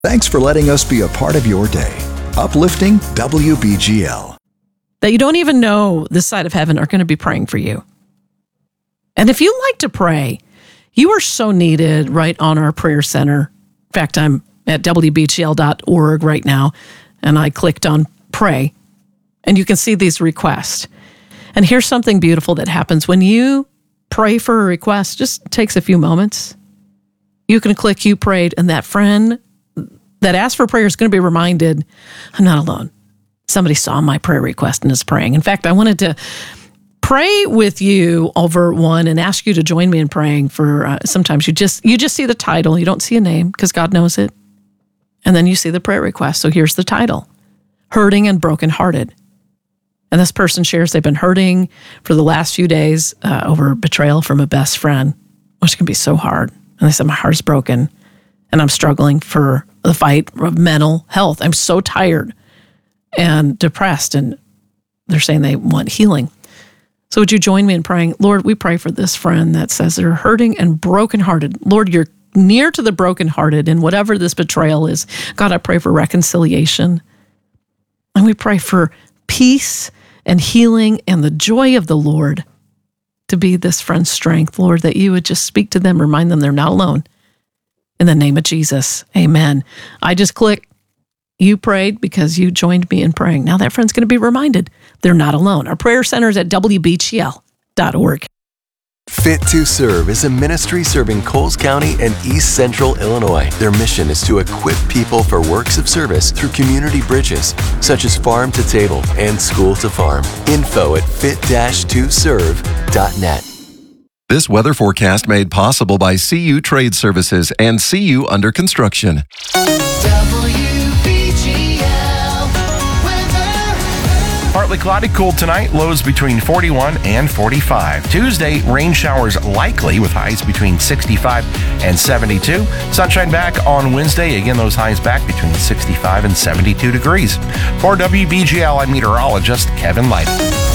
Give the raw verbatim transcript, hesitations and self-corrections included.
Thanks for letting us be a part of your day. Uplifting W B G L. That you don't even know this side of heaven are going to be praying for you. And if you like to pray, you are so needed right on our prayer center. In fact, I'm at W B G L dot org right now, and I clicked on pray, and you can see these requests. And here's something beautiful that happens when you pray for a request. Just takes a few moments. You can click you prayed, and that friend that asked for prayer is going to be reminded, I'm not alone. Somebody saw my prayer request and is praying. In fact, I wanted to pray with you over one and ask you to join me in praying for, uh, sometimes you just you just see the title. You don't see a name because God knows it. And then you see the prayer request. So here's the title, Hurting and Brokenhearted. And this person shares they've been hurting for the last few days uh, over betrayal from a best friend, which can be so hard. And they said, my heart's broken and I'm struggling for the fight of mental health. I'm so tired and depressed, and they're saying they want healing. So would you join me in praying? Lord, we pray for this friend that says they're hurting and brokenhearted. Lord, you're near to the brokenhearted, and whatever this betrayal is, God, I pray for reconciliation. And we pray for peace and healing and the joy of the Lord to be this friend's strength. Lord, that you would just speak to them, remind them they're not alone. In the name of Jesus, amen. I just click, you prayed because you joined me in praying. Now that friend's going to be reminded they're not alone. Our prayer center is at W B G L dot org. Fit to Serve is a ministry serving Coles County and East Central Illinois. Their mission is to equip people for works of service through community bridges, such as Farm to Table and School to Farm. Info at fit dash to serve dot net. This weather forecast made possible by C U Trade Services and C U Under Construction. Partly cloudy, cool tonight, lows between forty-one and forty-five. Tuesday, rain showers likely with highs between sixty-five and seventy-two. Sunshine back on Wednesday. Again, those highs back between sixty-five and seventy-two degrees. For W B G L, I'm meteorologist Kevin Light.